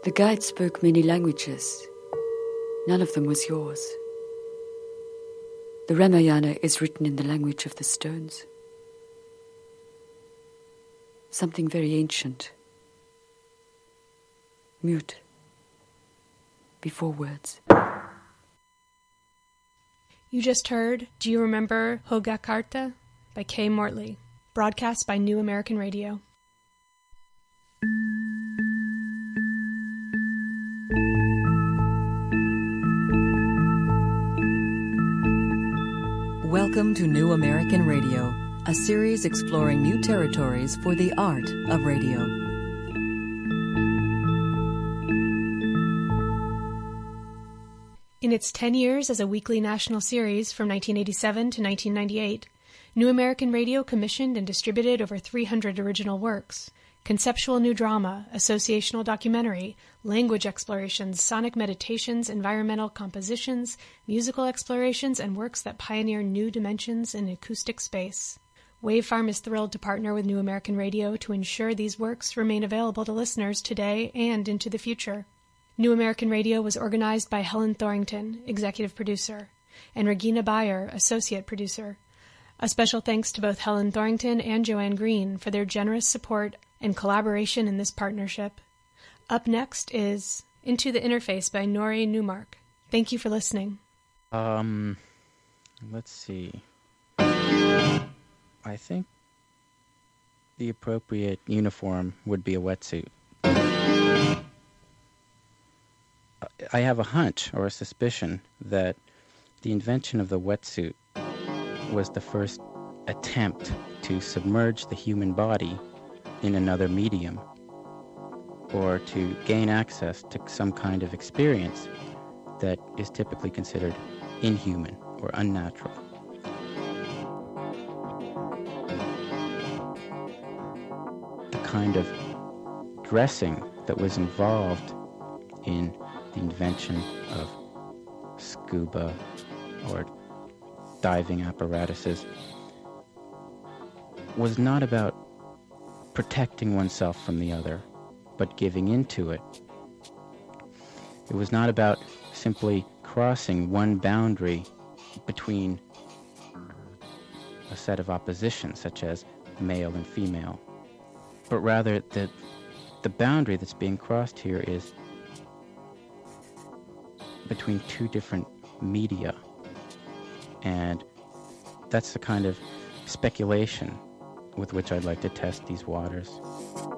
The guide spoke many languages. None of them was yours. The Ramayana is written in the language of the stones. Something very ancient. Mute. Before words. You just heard Do You Remember Hogakarta by Kay Mortley, broadcast by New American Radio. Welcome to New American Radio, a series exploring new territories for the art of radio. In its 10 years as a weekly national series from 1987 to 1998, New American Radio commissioned and distributed over 300 original works. Conceptual new drama, associational documentary, language explorations, sonic meditations, environmental compositions, musical explorations, and works that pioneer new dimensions in acoustic space. Wavefarm is thrilled to partner with New American Radio to ensure these works remain available to listeners today and into the future. New American Radio was organized by Helen Thorington, executive producer, and Regina Bayer, associate producer. A special thanks to both Helen Thorington and Joanne Green for their generous support and collaboration in this partnership. Up next is Into the Interface by Nori Newmark. Thank you for listening. Let's see. I think the appropriate uniform would be a wetsuit. I have a hunch or a suspicion that the invention of the wetsuit was the first attempt to submerge the human body in another medium, or to gain access to some kind of experience that is typically considered inhuman or unnatural. The kind of dressing that was involved in the invention of scuba or diving apparatuses was not about protecting oneself from the other, but giving into it. It was not about simply crossing one boundary between a set of opposition, such as male and female, but rather that the boundary that's being crossed here is between two different media. And that's the kind of speculation with which I'd like to test these waters.